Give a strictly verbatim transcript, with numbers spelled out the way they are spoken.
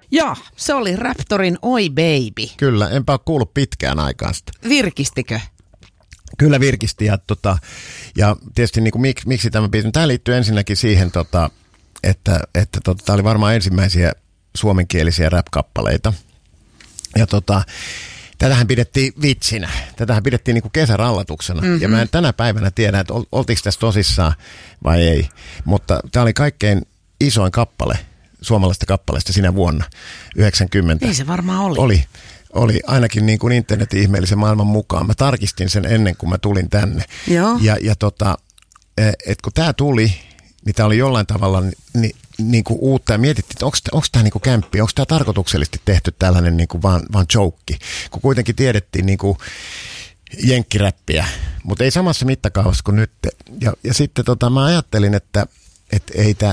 Joo, se oli Raptorin Oi Baby. Kyllä, enpä ole kuullut pitkään aikaan sitä. Virkistikö? Kyllä virkisti ja, tota, ja tietysti niin kuin, miksi, miksi tämä biisi. Tämä liittyy ensinnäkin siihen, tota, että, että tota, tämä oli varmaan ensimmäisiä suomenkielisiä rap-kappaleita. Ja tota, tätähän pidettiin vitsinä. Tätähän pidettiin niin kuin kesärallatuksena. Mm-hmm. Ja mä en tänä päivänä tiedä, että ol, oltiinko tässä tosissaan vai ei. Mutta tämä oli kaikkein isoin kappale suomalaisesta kappaleesta sinä vuonna yhdeksänkymmentä. Ei se varmaan oli. Oli. Oli ainakin niin kuin internetin ihmeellisen maailman mukaan. Mä tarkistin sen ennen kuin mä tulin tänne. Joo. Ja, ja tota, et kun tää tuli, niin tää oli jollain tavalla ni, niin kuin uutta ja mietittiin, että onko tämä niin kuin kämppi, onko tämä tarkoituksellisesti tehty tällainen niin kuin vaan, vaan joke. Kun kuitenkin tiedettiin niin kuin jenkkiräppiä, mutta ei samassa mittakaavassa kuin nyt. Ja, ja sitten tota, mä ajattelin, että et ei